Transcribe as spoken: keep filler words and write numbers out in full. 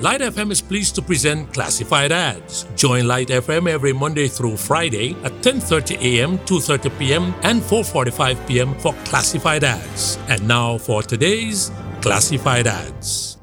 Light F M is pleased to present Classified Ads. Join Light F M every Monday through Friday at ten thirty a.m., two thirty p.m., and four forty-five p.m. for Classified Ads. And now for today's Classified Ads.